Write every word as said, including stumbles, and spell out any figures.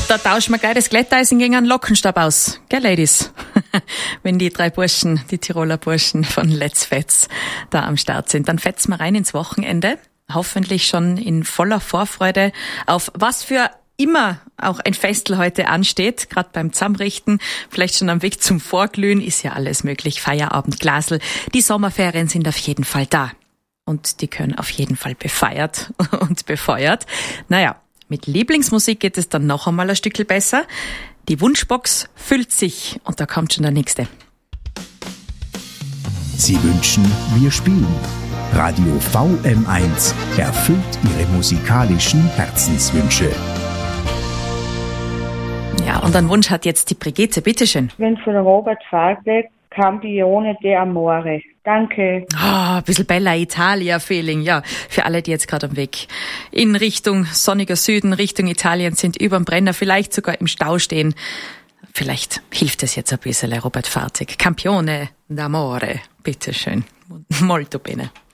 Da tauschen wir gleich das Glätteisen gegen einen Lockenstab aus. Gell, Ladies? Wenn die drei Burschen, die Tiroler Burschen von Let's Fetz da am Start sind, dann fetzen wir rein ins Wochenende. Hoffentlich schon in voller Vorfreude auf was für immer auch ein Festel heute ansteht, gerade beim Zusammenrichten, vielleicht schon am Weg zum Vorglühen, ist ja alles möglich. Feierabend, Glasl. Die Sommerferien sind auf jeden Fall da. Und die können auf jeden Fall befeiert und befeuert. Naja, mit Lieblingsmusik geht es dann noch einmal ein Stückchen besser. Die Wunschbox füllt sich und da kommt schon der nächste. Sie wünschen, wir spielen. Radio V M eins erfüllt Ihre musikalischen Herzenswünsche. Ja, und einen Wunsch hat jetzt die Brigitte, bitteschön. Wenn von Robert Falke, Campione de Amore. Danke. Ah, oh, ein bisschen Bella Italia-Feeling, ja. Für alle, die jetzt gerade am Weg in Richtung sonniger Süden, Richtung Italien sind, überm Brenner, vielleicht sogar im Stau stehen. Vielleicht hilft es jetzt ein bisschen, Robert Falke. Campione d'Amore, bitteschön. Molto bene.